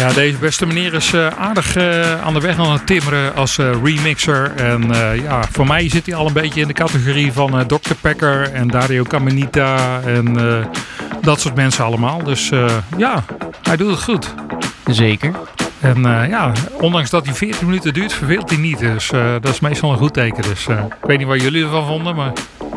Ja, deze beste meneer is aardig aan de weg aan het timmeren als remixer. En ja, voor mij zit hij al een beetje in de categorie van Dr. Packer en Dario Caminita en dat soort mensen allemaal. Dus ja, hij doet het goed. Zeker. En ja, ondanks dat hij 14 minuten duurt, verveelt hij niet. Dus dat is meestal een goed teken. Dus ik weet niet wat jullie ervan vonden, maar...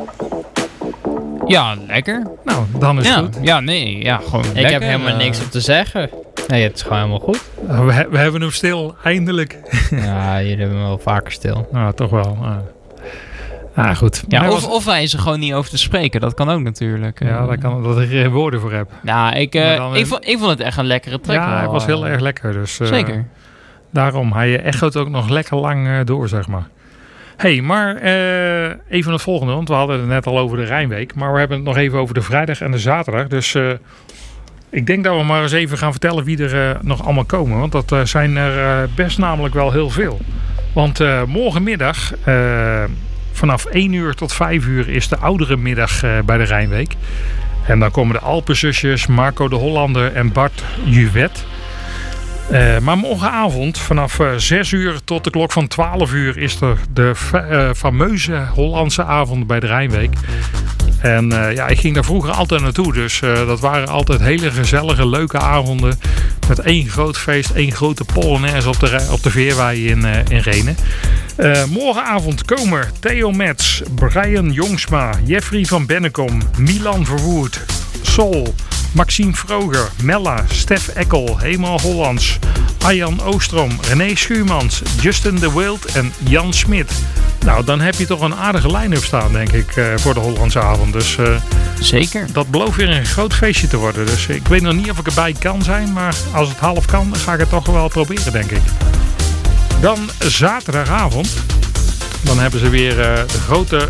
Ja, lekker. Nou, dan is het goed. Ja, nee, ja, gewoon Ik lekker. heb helemaal niks op te zeggen. Nee, het is gewoon helemaal goed. We hebben hem stil, eindelijk. Ja, jullie hebben hem wel vaker stil. Nou, toch wel. Goed. Ja, Maar of wij is er gewoon niet over te spreken. Dat kan ook natuurlijk. Ja, dat ik er geen woorden voor heb. Nou, ik vond het echt een lekkere track. Ja, hij was heel erg lekker. Dus, zeker. Daarom, hij echoot ook nog lekker lang door, zeg maar. Hey, maar even het volgende, want we hadden het net al over de Rijnweek. Maar we hebben het nog even over de vrijdag en de zaterdag. Dus ik denk dat we maar eens even gaan vertellen wie er nog allemaal komen. Want dat zijn er best namelijk wel heel veel. Want morgenmiddag, vanaf 1 uur tot 5 uur, is de oudere middag bij de Rijnweek. En dan komen de Alpenzusjes, Marco de Hollander en Bart Juvet. Maar morgenavond vanaf 6 uur tot de klok van 12 uur is er de fameuze Hollandse avond bij de Rijnweek. En ja, ik ging daar vroeger altijd naartoe. Dus dat waren altijd hele gezellige, leuke avonden. Met één groot feest, één grote polonaise op de Veerwei in Rhenen. Morgenavond komen Theo Metz, Brian Jongsma, Jeffrey van Bennekom, Milan Verwoerd, Sol, Maxime Vroger, Mella, Stef Ekkel, Hema Hollands, Arjan Oostrom, René Schuurmans, Justin de Wild en Jan Smit. Nou, dan heb je toch een aardige line-up staan, denk ik, voor de Hollandse avond. Dus zeker. Dat belooft weer een groot feestje te worden. Dus ik weet nog niet of ik erbij kan zijn, maar als het half kan, dan ga ik het toch wel proberen, denk ik. Dan zaterdagavond, dan hebben ze weer de grote...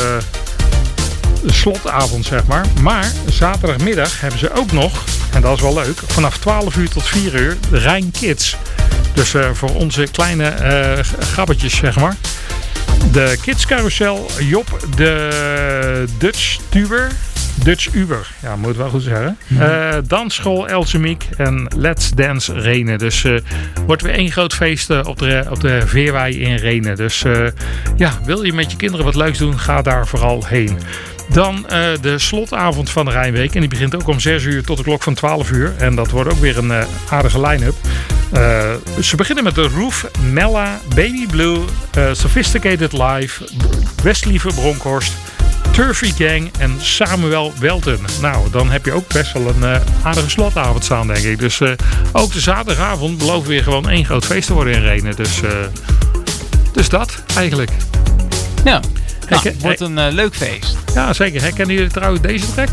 slotavond, zeg maar. Maar zaterdagmiddag hebben ze ook nog, en dat is wel leuk, vanaf 12 uur tot 4 uur de Rijn Kids. Dus voor onze kleine grabbetjes, zeg maar. De Kids Carousel, Job, de Dutch Uber, ja, moet het wel goed zeggen. Dansschool Elsemiek en Let's Dance Rhenen. Dus wordt weer één groot feest op de Veerwei in Rhenen. Dus ja, wil je met je kinderen wat leuks doen, ga daar vooral heen. Dan de slotavond van de Rijnweek. En die begint ook om 6 uur tot de klok van 12 uur. En dat wordt ook weer een aardige line-up. Ze beginnen met de Roof, Mella, Baby Blue, Sophisticated Live, Wesley Verbronkhorst, Turfy Gang en Samuel Welten. Nou, dan heb je ook best wel een aardige slotavond staan, denk ik. Dus ook de zaterdagavond belooft weer gewoon één groot feest te worden in Rhenen. Dus dat eigenlijk. Ja. Het wordt een leuk feest. Ja, zeker. Herkennen jullie trouwens deze track?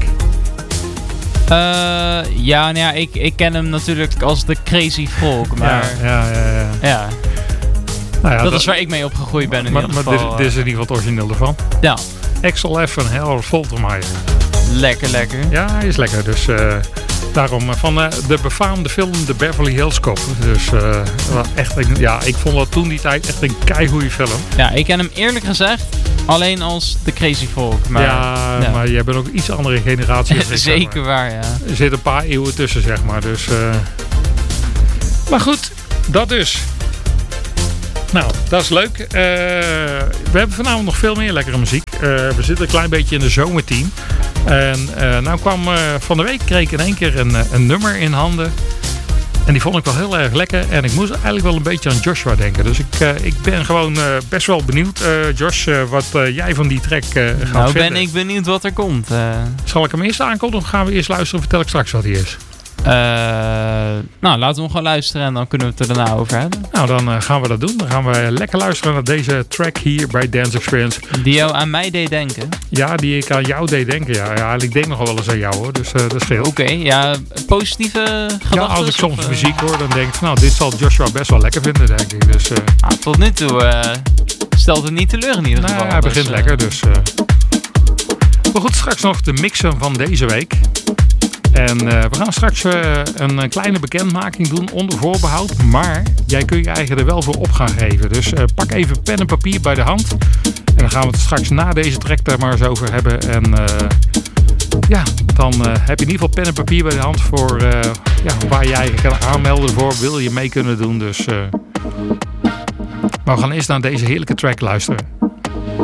Ja, nou ja, ik ken hem natuurlijk als de Crazy Folk. Maar ja. Nou ja, dat is waar ik mee opgegroeid ben in ieder geval. Maar dit is in ieder geval het origineel ervan. Ja. Axel F. en Harold Voltermeyer. Lekker. Ja, hij is lekker. Dus daarom van de befaamde film The Beverly Hills Cop. Dus echt, ik vond dat toen die tijd echt een keigoeie film. Ja, ik ken hem eerlijk gezegd alleen als de Crazy Folk. Maar, maar jij bent ook iets andere generatie. Zeker zeg maar. Waar, ja. Er zitten een paar eeuwen tussen, zeg maar. Dus, maar goed, dat dus. Nou, dat is leuk. We hebben vanavond nog veel meer lekkere muziek. We zitten een klein beetje in de zomerteam. En nou van de week kreeg ik in één keer een nummer in handen. En die vond ik wel heel erg lekker. En ik moest eigenlijk wel een beetje aan Joshua denken. Dus ik ben gewoon best wel benieuwd, Josh, wat jij van die track gaat vinden. Nou ben ik benieuwd wat er komt. Zal ik hem eerst aankondigen of gaan we eerst luisteren? Vertel ik straks wat hij is. Nou, laten we hem gewoon luisteren en dan kunnen we het er daarna over hebben. Nou, dan gaan we dat doen. Dan gaan we lekker luisteren naar deze track hier bij Dance Experience. Die jou aan mij deed denken? Ja, die ik aan jou deed denken. Ja, ik denk nog wel eens aan jou hoor. Dus dat scheelt. Oké, ja, positieve gedachten? Ja, als ik soms muziek hoor, dan denk ik van, nou, dit zal Joshua best wel lekker vinden, denk ik. Dus, tot nu toe stelt het niet teleur in ieder geval. Nee, hij begint lekker, dus... Maar goed, straks nog de mixen van deze week. En we gaan straks een kleine bekendmaking doen onder voorbehoud. Maar jij kun je eigen er wel voor op gaan geven. Dus pak even pen en papier bij de hand. En dan gaan we het straks na deze track daar maar eens over hebben. En Ja, dan heb je in ieder geval pen en papier bij de hand voor waar je eigenlijk kan aanmelden voor. Wil je mee kunnen doen. Dus. Maar we gaan eerst naar deze heerlijke track luisteren.